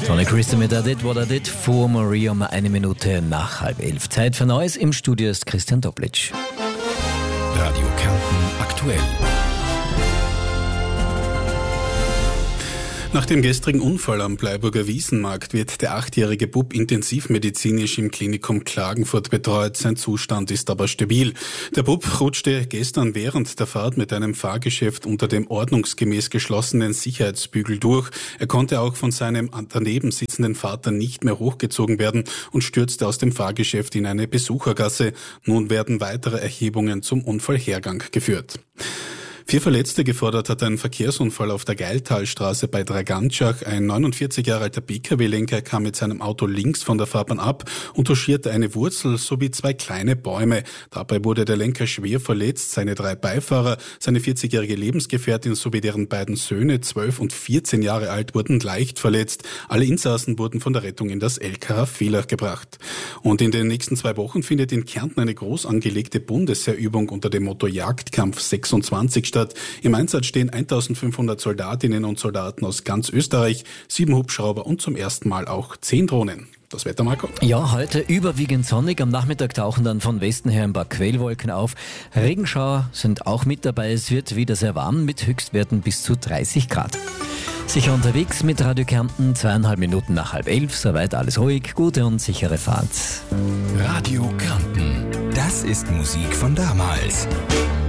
Tony Christie mit I Did What I Did vor Marie um 1 Minute nach 10:30. Zeit für Neues. Im Studio ist Christian Doblitsch. Radio Kärnten aktuell. Nach dem gestrigen Unfall am Bleiburger Wiesenmarkt wird der 8-jährige Bub intensivmedizinisch im Klinikum Klagenfurt betreut. Sein Zustand ist aber stabil. Der Bub rutschte gestern während der Fahrt mit einem Fahrgeschäft unter dem ordnungsgemäß geschlossenen Sicherheitsbügel durch. Er konnte auch von seinem daneben sitzenden Vater nicht mehr hochgezogen werden und stürzte aus dem Fahrgeschäft in eine Besuchergasse. Nun werden weitere Erhebungen zum Unfallhergang geführt. 4 Verletzte gefordert hat ein Verkehrsunfall auf der Geiltalstraße bei Dragantschach. Ein 49 Jahre alter Pkw-Lenker kam mit seinem Auto links von der Fahrbahn ab und touchierte eine Wurzel sowie 2 kleine Bäume. Dabei wurde der Lenker schwer verletzt. Seine 3 Beifahrer, seine 40-jährige Lebensgefährtin sowie deren beiden Söhne, 12 und 14 Jahre alt, wurden leicht verletzt. Alle Insassen wurden von der Rettung in das LKH Villach gebracht. Und in den nächsten 2 Wochen findet in Kärnten eine groß angelegte Bundesheerübung unter dem Motto Jagdkampf 26 statt. Im Einsatz stehen 1500 Soldatinnen und Soldaten aus ganz Österreich, 7 Hubschrauber und zum ersten Mal auch 10 Drohnen. Das Wetter, Marco? Ja, heute überwiegend sonnig. Am Nachmittag tauchen dann von Westen her ein paar Quellwolken auf. Regenschauer sind auch mit dabei. Es wird wieder sehr warm mit Höchstwerten bis zu 30 Grad. Sicher unterwegs mit Radio Kärnten, 2,5 Minuten nach 10:30. Soweit alles ruhig, gute und sichere Fahrt. Radio Kärnten, das ist Musik von damals.